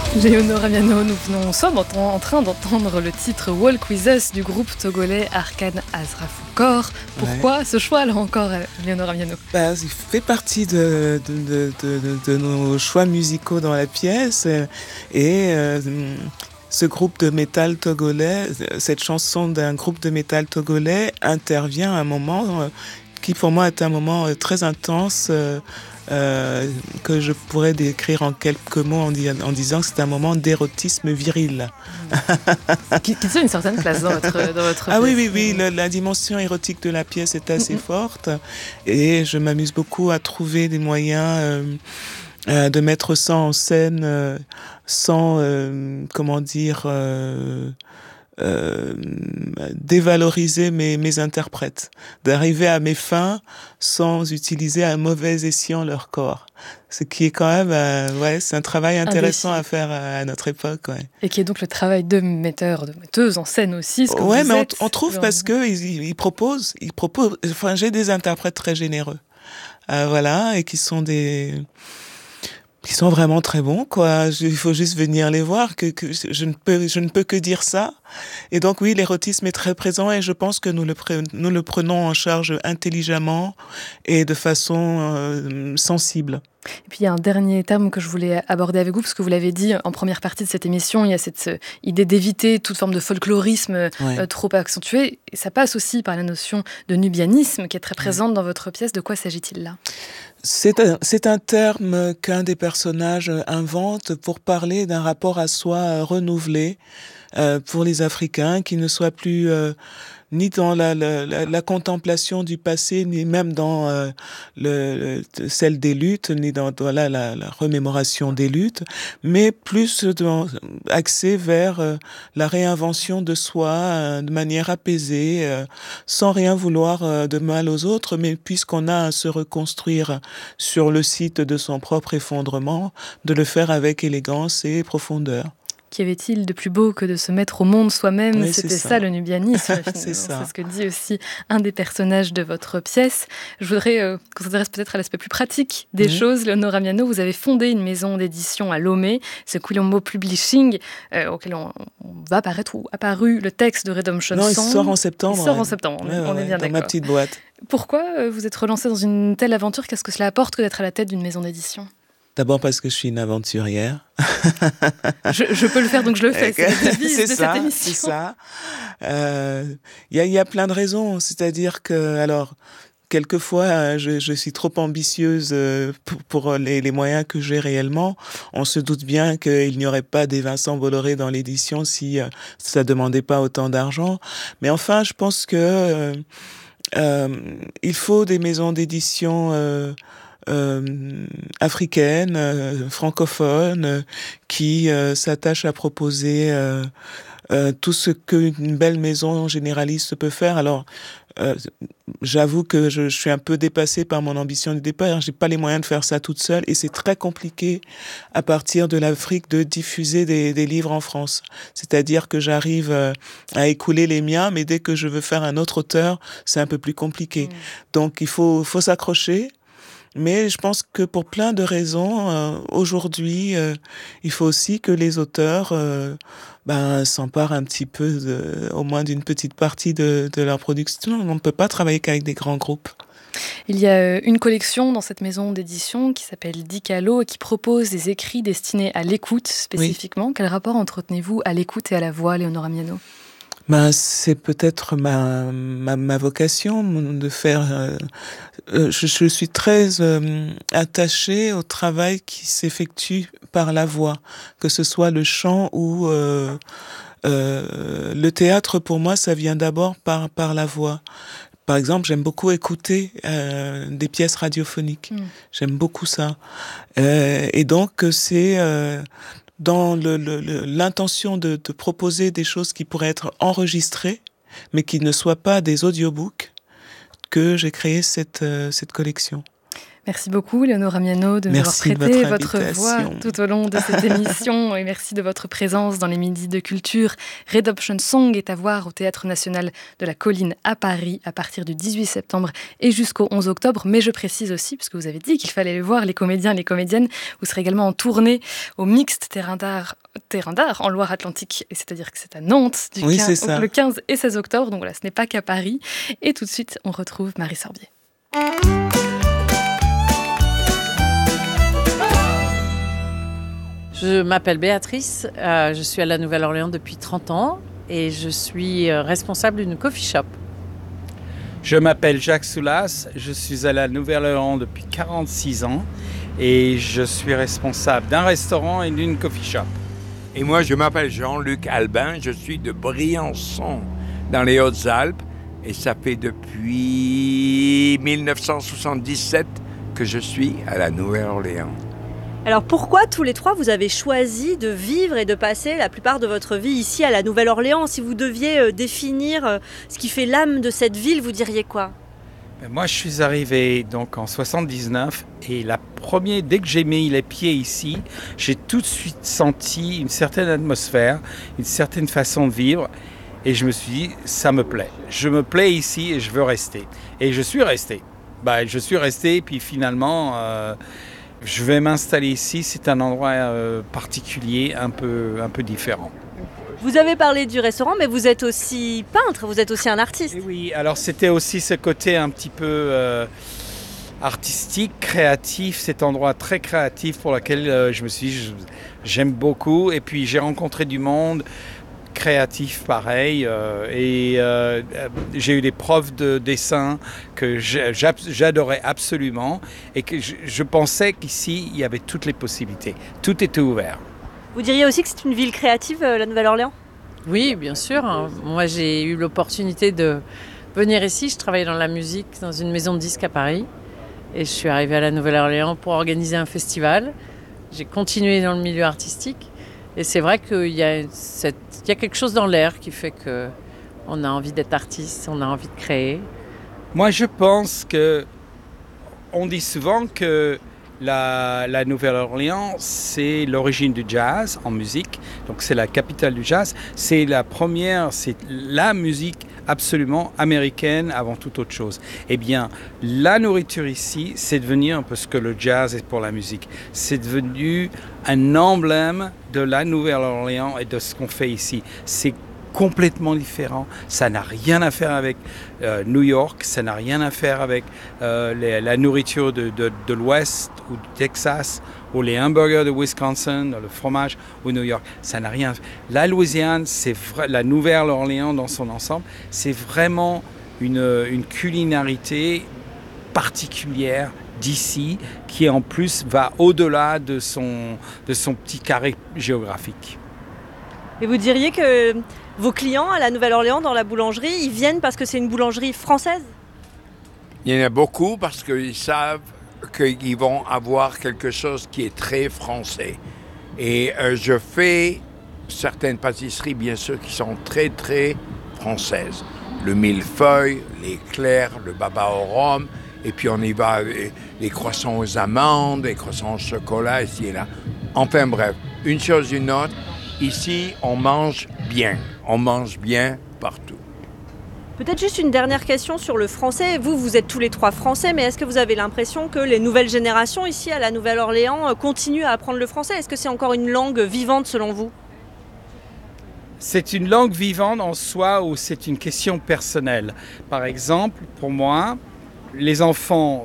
Léonore Amiano, nous sommes en train d'entendre le titre Walk With Us du groupe togolais Arkan Azrafukor. Pourquoi ce choix là encore, Léonore Amiano? Il fait partie de nos choix musicaux dans la pièce et ce groupe de métal togolais, cette chanson d'un groupe de métal togolais intervient à un moment qui pour moi est un moment très intense que je pourrais décrire en quelques mots en disant que c'est un moment d'érotisme viril. Qui tient une certaine place dans votre Ah pièce. Oui, la dimension érotique de la pièce est assez forte et je m'amuse beaucoup à trouver des moyens de mettre ça en scène sans, dévaloriser mes interprètes, d'arriver à mes fins sans utiliser à mauvais escient leur corps. Ce qui est quand même, c'est un travail intéressant à faire à notre époque. Ouais. Et qui est donc le travail de metteur, de metteuse en scène aussi. Mais on trouve parce qu'ils proposent, enfin, j'ai des interprètes très généreux. Et qui sont vraiment très bons, quoi. Il faut juste venir les voir, que je ne peux que dire ça. Et donc oui, l'érotisme est très présent et je pense que nous le prenons en charge intelligemment et de façon sensible. Et puis il y a un dernier terme que je voulais aborder avec vous, parce que vous l'avez dit en première partie de cette émission, il y a cette idée d'éviter toute forme de folklorisme trop accentué. Et ça passe aussi par la notion de nubianisme qui est très présente dans votre pièce. De quoi s'agit-il là ? C'est un terme qu'un des personnages invente pour parler d'un rapport à soi renouvelé pour les Africains, qui ne soit plus ni dans la contemplation du passé, ni même dans celle des luttes, ni dans la remémoration des luttes, mais plus axé vers la réinvention de soi de manière apaisée, sans rien vouloir de mal aux autres, mais puisqu'on a à se reconstruire sur le site de son propre effondrement, de le faire avec élégance et profondeur. Qu'y avait-il de plus beau que de se mettre au monde soi-même ? Oui, c'était ça le nubianisme. C'est ce que dit aussi un des personnages de votre pièce. Je voudrais qu'on s'intéresse peut-être à l'aspect plus pratique des choses. Léonore Amiano, vous avez fondé une maison d'édition à Lomé, c'est Quilombo Publishing, auquel on va apparaître ou apparu le texte de Redemption Song. Non, il sort en septembre. On est bien dans d'accord. Ma petite boîte. Pourquoi vous êtes relancé dans une telle aventure ? Qu'est-ce que cela apporte que d'être à la tête d'une maison d'édition ? D'abord parce que je suis une aventurière. je peux le faire, donc je le fais. C'est la devise de cette émission. C'est ça. Il y a plein de raisons. C'est-à-dire que, alors, quelquefois, je suis trop ambitieuse pour les moyens que j'ai réellement. On se doute bien qu'il n'y aurait pas des Vincent Bolloré dans l'édition si ça demandait pas autant d'argent. Mais enfin, je pense que il faut des maisons d'édition africaines, francophones, qui s'attachent à proposer tout ce qu'une belle maison généraliste peut faire. Alors, j'avoue que je suis un peu dépassée par mon ambition du départ. J'ai pas les moyens de faire ça toute seule et c'est très compliqué à partir de l'Afrique de diffuser des livres en France. C'est-à-dire que j'arrive à écouler les miens, mais dès que je veux faire un autre auteur, c'est un peu plus compliqué. Donc, il faut s'accrocher. Mais je pense que pour plein de raisons, aujourd'hui, il faut aussi que les auteurs s'emparent un petit peu, au moins d'une petite partie de leur production. On ne peut pas travailler qu'avec des grands groupes. Il y a une collection dans cette maison d'édition qui s'appelle Dicalo et qui propose des écrits destinés à l'écoute spécifiquement. Oui. Quel rapport entretenez-vous à l'écoute et à la voix, Léonore Amiano ? C'est peut-être ma vocation de faire... Je suis très attachée au travail qui s'effectue par la voix, que ce soit le chant ou le théâtre. Pour moi, ça vient d'abord par la voix. Par exemple, j'aime beaucoup écouter des pièces radiophoniques. J'aime beaucoup ça. Et donc, c'est... dans l'intention de proposer des choses qui pourraient être enregistrées, mais qui ne soient pas des audiobooks, que j'ai créé cette collection. Merci beaucoup, Léonora Miano, de nous avoir prêté votre voix tout au long de cette émission. Et merci de votre présence dans les Midis de Culture. Redemption Song est à voir au Théâtre National de la Colline à Paris à partir du 18 septembre et jusqu'au 11 octobre. Mais je précise aussi, puisque vous avez dit qu'il fallait les voir, les comédiens et les comédiennes, vous serez également en tournée au Mixte Terrain d'Art en Loire-Atlantique, et c'est-à-dire que c'est à Nantes le 15 et 16 octobre. Donc voilà, ce n'est pas qu'à Paris. Et tout de suite, on retrouve Marie Sorbier. Je m'appelle Béatrice, je suis à la Nouvelle-Orléans depuis 30 ans et je suis responsable d'une coffee shop. Je m'appelle Jacques Soulas, je suis à la Nouvelle-Orléans depuis 46 ans et je suis responsable d'un restaurant et d'une coffee shop. Et moi, je m'appelle Jean-Luc Albin, je suis de Briançon, dans les Hautes-Alpes, et ça fait depuis 1977 que je suis à la Nouvelle-Orléans. Alors pourquoi tous les trois vous avez choisi de vivre et de passer la plupart de votre vie ici à la Nouvelle-Orléans ? Si vous deviez définir ce qui fait l'âme de cette ville, vous diriez quoi ? Moi, je suis arrivé donc en 79 et dès que j'ai mis les pieds ici, j'ai tout de suite senti une certaine atmosphère, une certaine façon de vivre. Et je me suis dit, ça me plaît. Je me plais ici et je veux rester. Et je suis resté. Je suis resté et puis finalement, je vais m'installer ici. C'est un endroit particulier, un peu différent. Vous avez parlé du restaurant, mais vous êtes aussi peintre, vous êtes aussi un artiste. Et oui, alors c'était aussi ce côté un petit peu artistique, créatif, cet endroit très créatif pour lequel je me suis dit, j'aime beaucoup. Et puis j'ai rencontré du monde créatif pareil j'ai eu des profs de dessin que j'adorais absolument et que je pensais qu'ici il y avait toutes les possibilités, tout était ouvert. Vous diriez aussi que c'est une ville créative, la Nouvelle-Orléans ? Oui, bien sûr. Moi j'ai eu l'opportunité de venir ici, je travaillais dans la musique dans une maison de disques à Paris et je suis arrivée à la Nouvelle-Orléans pour organiser un festival. J'ai continué dans le milieu artistique. Et c'est vrai qu'il y a quelque chose dans l'air qui fait qu'on a envie d'être artiste, on a envie de créer. Moi, je pense on dit souvent que la Nouvelle-Orléans, c'est l'origine du jazz en musique. Donc, c'est la capitale du jazz. C'est la musique absolument américaine avant toute autre chose. Eh bien, la nourriture ici, c'est devenu un peu ce que le jazz est pour la musique. C'est devenu un emblème de la Nouvelle-Orléans et de ce qu'on fait ici. C'est complètement différent. Ça n'a rien à faire avec New York, ça n'a rien à faire avec la nourriture de l'Ouest ou du Texas ou les hamburgers de Wisconsin, le fromage ou New York. Ça n'a rien à faire. La Louisiane, la Nouvelle-Orléans dans son ensemble, c'est vraiment une culinarité particulière d'ici qui en plus va au-delà de son petit carré géographique. Et vous diriez que vos clients à la Nouvelle-Orléans, dans la boulangerie, ils viennent parce que c'est une boulangerie française ? Il y en a beaucoup parce qu'ils savent qu'ils vont avoir quelque chose qui est très français. Et je fais certaines pâtisseries, bien sûr, qui sont très, très françaises. Le millefeuille, l'éclair, le baba au rhum, et puis on y va avec les croissants aux amandes, les croissants au chocolat, ici et là. Enfin bref, une chose ou une autre, ici, on mange bien partout. Peut-être juste une dernière question sur le français. Vous êtes tous les trois français, mais est-ce que vous avez l'impression que les nouvelles générations ici à la Nouvelle-Orléans continuent à apprendre le français ? Est-ce que c'est encore une langue vivante selon vous ? C'est une langue vivante en soi ou c'est une question personnelle. Par exemple, pour moi, les enfants